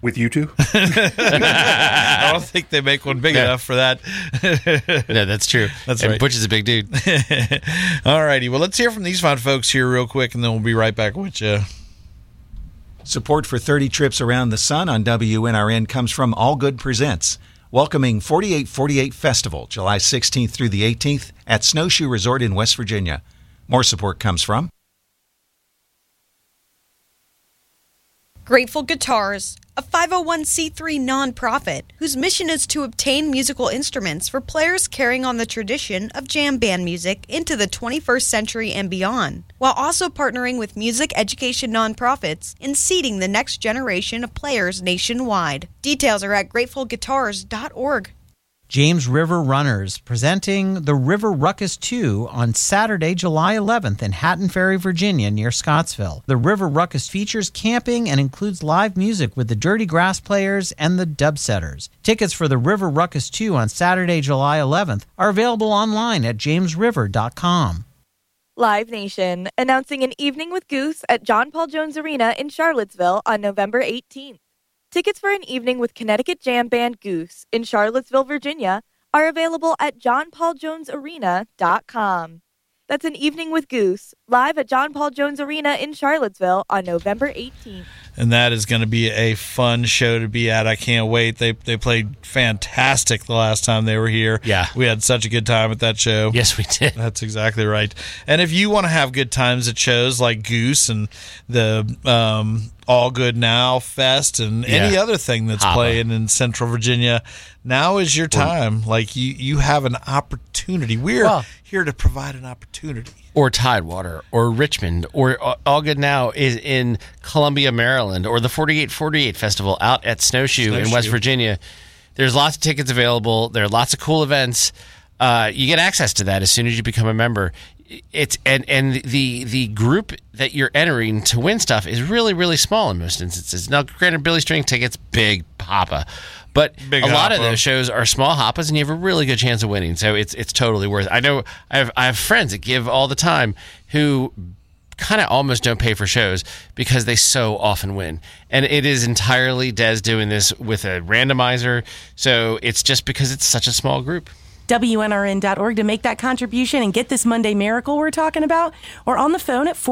With you two? I don't think they make one big enough for that. No, that's true. That's and right. Butch is a big dude. All righty. Well, let's hear from these fine folks here real quick, and then we'll be right back with you. Support for 30 Trips Around the Sun on WNRN comes from All Good Presents, welcoming 4848 Festival, July 16th through the 18th at Snowshoe Resort in West Virginia. More support comes from Grateful Guitars, a 501c3 nonprofit whose mission is to obtain musical instruments for players carrying on the tradition of jam band music into the 21st century and beyond, while also partnering with music education nonprofits in seeding the next generation of players nationwide. Details are at gratefulguitars.org. James River Runners presenting the River Ruckus 2 on Saturday, July 11th in Hatton Ferry, Virginia, near Scottsville. The River Ruckus features camping and includes live music with the Dirty Grass Players and the Dubsetters. Tickets for the River Ruckus 2 on Saturday, July 11th are available online at jamesriver.com. Live Nation, announcing an evening with Goose at John Paul Jones Arena in Charlottesville on November 18th. Tickets for an evening with Connecticut Jam Band Goose in Charlottesville, Virginia are available at johnpauljonesarena.com. That's an evening with Goose, live at John Paul Jones Arena in Charlottesville on November 18th. And that is going to be a fun show to be at. I can't wait. They played fantastic the last time they were here. Yeah. We had such a good time at that show. Yes, we did. That's exactly right. And if you want to have good times at shows like Goose and the All Good Now Fest and any other thing that's playing in Central Virginia, now is your time. Like you have an opportunity. We're here to provide an opportunity. Or Tidewater, or Richmond, or All Good Now is in Columbia, Maryland, or the 4848 Festival out at Snowshoe in West Virginia. There's lots of tickets available. There are lots of cool events. You get access to that as soon as you become a member. It's and the group that you're entering to win stuff is really, really small in most instances. Now, granted, Billy String tickets, big hoppa. But a lot of those shows are small hoppas, and you have a really good chance of winning. So it's totally worth it. I know I have friends that give all the time who kind of almost don't pay for shows because they so often win. And it is entirely Des doing this with a randomizer. So it's just because it's such a small group. WNRN.org to make that contribution and get this Monday miracle we're talking about, or on the phone at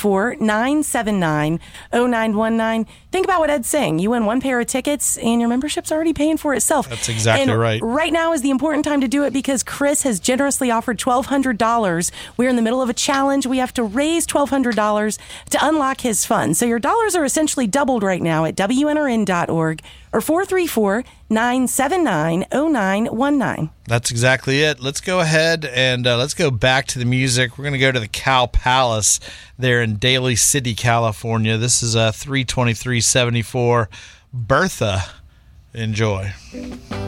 434-979-0919. Think about what Ed's saying. You win one pair of tickets and your membership's already paying for itself. That's exactly right. Right now is the important time to do it because Chris has generously offered $1,200. We're in the middle of a challenge. We have to raise $1,200 to unlock his fund. So your dollars are essentially doubled right now at WNRN.org or 434-979-0919. That's exactly it. Let's go ahead and let's go back to the music. We're going to go to the Cow Palace there in Daly City, California. This is 32374 Bertha. Enjoy.